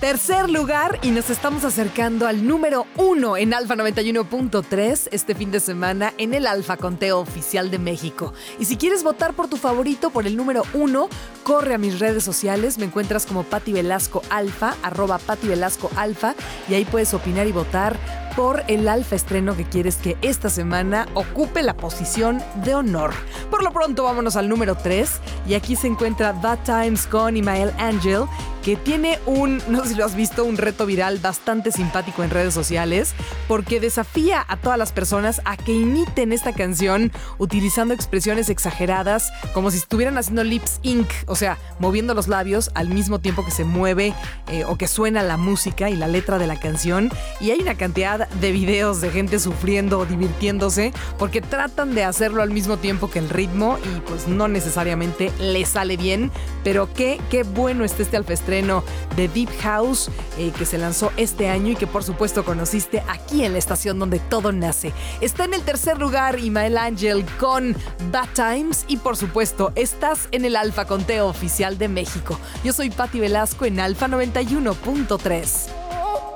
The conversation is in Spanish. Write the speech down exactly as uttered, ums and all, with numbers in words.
Tercer lugar y nos estamos acercando al número uno en Alfa noventa y uno punto tres este fin de semana en el Alfa Conteo Oficial de México. Y si quieres votar por tu favorito, por el número uno, corre a mis redes sociales. Me encuentras como Pati Velasco Alfa, arroba Pati Velasco Alfa, y ahí puedes opinar y votar por el Alfa estreno que quieres que esta semana ocupe la posición de honor. Por lo pronto, vámonos al número tres, y aquí se encuentra Bad Times con Imael Angel, que tiene un, no sé si lo has visto, un reto viral bastante simpático en redes sociales, porque desafía a todas las personas a que imiten esta canción utilizando expresiones exageradas, como si estuvieran haciendo lip sync, o sea, moviendo los labios al mismo tiempo que se mueve eh, o que suena la música y la letra de la canción. Y hay una cantidad de videos de gente sufriendo o divirtiéndose porque tratan de hacerlo al mismo tiempo que el ritmo y pues no necesariamente les sale bien, pero qué, qué bueno está este alfestreno de Deep House eh, que se lanzó este año y que por supuesto conociste aquí en la estación donde todo nace. Está en el tercer lugar Imael Angel con Bad Times y por supuesto estás en el Alfa Conteo Oficial de México. Yo soy Pati Velasco en Alfa noventa y uno punto tres.